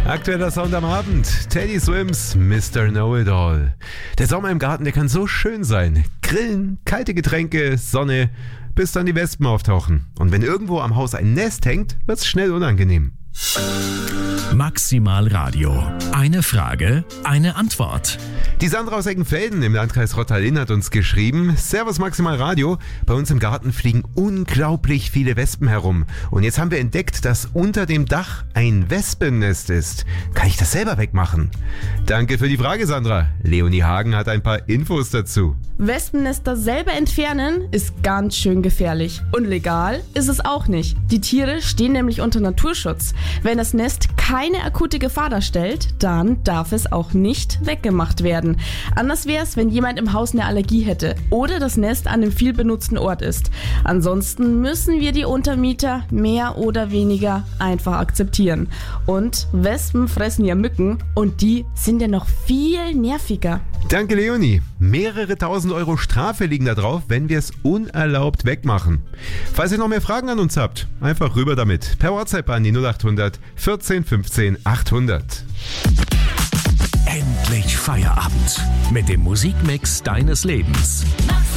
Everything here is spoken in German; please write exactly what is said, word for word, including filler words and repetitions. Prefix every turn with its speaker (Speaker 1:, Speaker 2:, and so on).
Speaker 1: Aktueller Sound am Abend. Teddy Swims, Mister Know-It-All. Der Sommer im Garten, der kann so schön sein. Grillen, kalte Getränke, Sonne, bis dann die Wespen auftauchen. Und wenn irgendwo am Haus ein Nest hängt, wird's schnell unangenehm.
Speaker 2: Maximal Radio. Eine Frage, eine Antwort.
Speaker 1: Die Sandra aus Eckenfelden im Landkreis Rottal-Inn hat uns geschrieben: Servus Maximal Radio, bei uns im Garten fliegen unglaublich viele Wespen herum. Und jetzt haben wir entdeckt, dass unter dem Dach ein Wespennest ist. Kann ich das selber wegmachen? Danke für die Frage, Sandra. Leonie Hagen hat ein paar Infos dazu.
Speaker 3: Wespennester selber entfernen ist ganz schön gefährlich. Und legal ist es auch nicht. Die Tiere stehen nämlich unter Naturschutz. Wenn das Nest keine akute Gefahr darstellt, dann darf es auch nicht weggemacht werden. Anders wäre es, wenn jemand im Haus eine Allergie hätte oder das Nest an einem viel benutzten Ort ist. Ansonsten müssen wir die Untermieter mehr oder weniger einfach akzeptieren. Und Wespen fressen ja Mücken und die sind ja noch viel nerviger.
Speaker 1: Danke, Leonie. Mehrere tausend Euro Strafe liegen da drauf, wenn wir es unerlaubt wegmachen. Falls ihr noch mehr Fragen an uns habt, einfach rüber damit. Per WhatsApp an die null acht hundert vierzehn fünfzehn achthundert.
Speaker 2: Endlich Feierabend mit dem Musikmix deines Lebens.